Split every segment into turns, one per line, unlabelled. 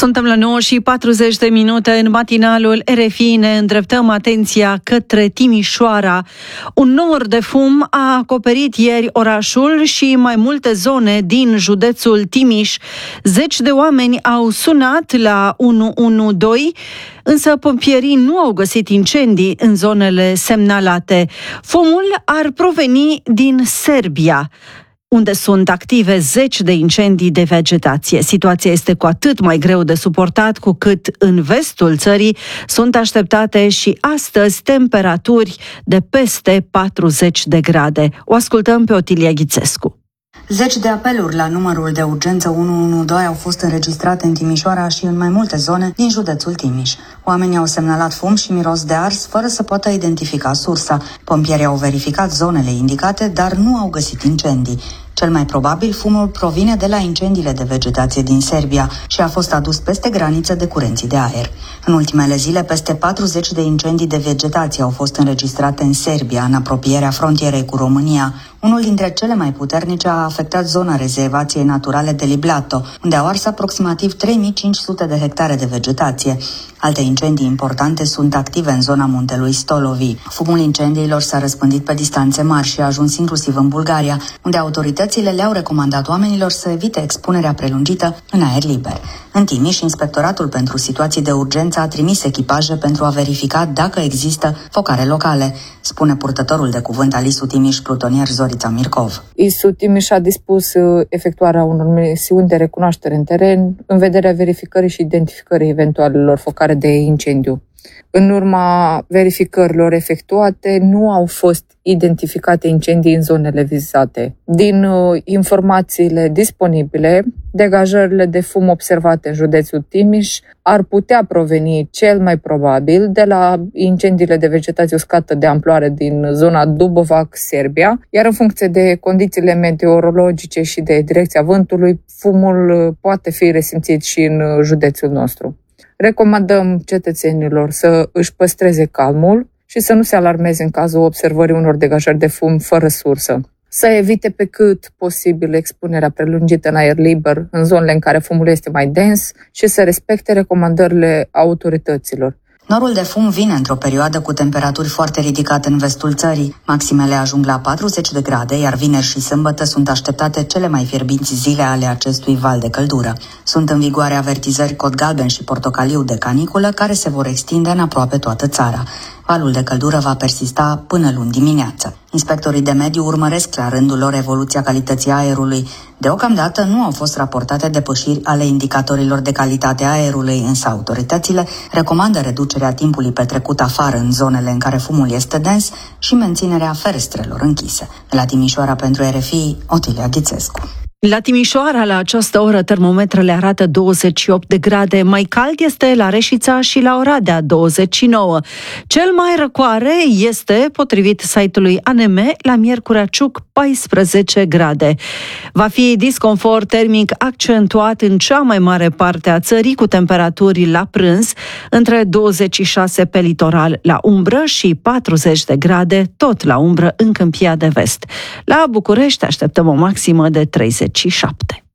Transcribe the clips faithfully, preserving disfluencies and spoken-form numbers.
Suntem la nouă și patruzeci de minute în matinalul R F I. Ne îndreptăm atenția către Timișoara. Un nor de fum a acoperit ieri orașul și mai multe zone din județul Timiș. Zeci de oameni au sunat la unu unu doi, însă pompierii nu au găsit incendii în zonele semnalate. Fumul ar proveni din Serbia, unde sunt active zeci de incendii de vegetație. Situația este cu atât mai greu de suportat cu cât în vestul țării sunt așteptate și astăzi temperaturi de peste patruzeci de grade. O ascultăm pe Otilia Ghițescu.
Zeci de apeluri la numărul de urgență unu unu doi au fost înregistrate în Timișoara și în mai multe zone din județul Timiș. Oamenii au semnalat fum și miros de ars fără să poată identifica sursa. Pompierii au verificat zonele indicate, dar nu au găsit incendii. Cel mai probabil, fumul provine de la incendiile de vegetație din Serbia și a fost adus peste graniță de curenții de aer. În ultimele zile, peste patruzeci de incendii de vegetație au fost înregistrate în Serbia, în apropierea frontierei cu România. Unul dintre cele mai puternice a afectat zona rezervației naturale de Liblato, unde au ars aproximativ trei mii cinci sute de hectare de vegetație. Alte incendii importante sunt active în zona muntelui Stolovi. Fumul incendiilor s-a răspândit pe distanțe mari și a ajuns inclusiv în Bulgaria, unde autoritățile le-au recomandat oamenilor să evite expunerea prelungită în aer liber. În Timiș, Inspectoratul pentru Situații de Urgență a trimis echipaje pentru a verifica dacă există focare locale, spune purtătorul de cuvânt al I S U Timiș, plutonier Zorița Mircov.
I S U Timiș a dispus efectuarea unor misiuni de recunoaștere în teren în vederea verificării și identificării eventualelor focare de incendiu. În urma verificărilor efectuate, nu au fost identificate incendii în zonele vizate. Din uh, informațiile disponibile, degajările de fum observate în județul Timiș ar putea proveni cel mai probabil de la incendiile de vegetație uscată de amploare din zona Dubovac, Serbia, iar în funcție de condițiile meteorologice și de direcția vântului, fumul poate fi resimțit și în județul nostru. Recomandăm cetățenilor să își păstreze calmul și să nu se alarmeze în cazul observării unor degajări de fum fără sursă. Să evite pe cât posibil expunerea prelungită în aer liber în zonele în care fumul este mai dens și să respecte recomandările autorităților.
Norul de fum vine într-o perioadă cu temperaturi foarte ridicate în vestul țării. Maximele ajung la patruzeci de grade, iar vineri și sâmbătă sunt așteptate cele mai fierbinți zile ale acestui val de căldură. Sunt în vigoare avertizări cod galben și portocaliu de caniculă, care se vor extinde în aproape toată țara. Valul de căldură va persista până luni dimineață. Inspectorii de mediu urmăresc la rândul lor evoluția calității aerului. Deocamdată nu au fost raportate depășiri ale indicatorilor de calitate a aerului, însă autoritățile recomandă reducerea timpului petrecut afară în zonele în care fumul este dens și menținerea ferestrelor închise. La Timișoara pentru R F I, Otilia Ghițescu.
La Timișoara, la această oră, termometrele arată douăzeci și opt de grade. Mai cald este la Reșița și la Oradea, douăzeci și nouă. Cel mai răcoare este, potrivit site-ului A N M, la Miercurea Ciuc, paisprezece grade. Va fi disconfort termic accentuat în cea mai mare parte a țării, cu temperaturi la prânz între douăzeci și șase pe litoral la umbră și patruzeci de grade, tot la umbră în Câmpia de Vest. La București așteptăm o maximă de treizeci și șapte.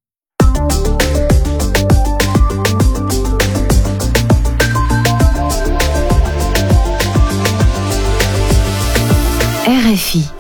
R F I